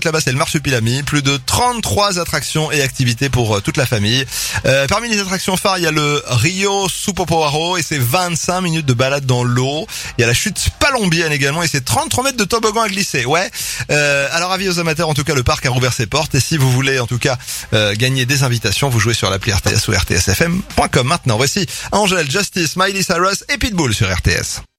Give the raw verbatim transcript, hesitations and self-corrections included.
là-bas, c'est le Marsupilami. Plus de trente-trois attractions et activités pour euh, toute la famille. Euh, parmi les attractions phares, il y a le Rio Supopoaro et c'est vingt-cinq minutes de balade dans l'eau. Il y a la chute palombienne également et c'est trente-trois mètres de toboggan à glisser. Ouais. Euh, alors avis aux amateurs, en tout cas, le parc a rouvert ses portes et si vous voulez, en tout cas, euh, gagner des invitations, vous jouez sur l'appli R T S ou R T S F M point com. Maintenant, voici Angèle, Justice, Miley Cyrus et Pitbull sur R T S.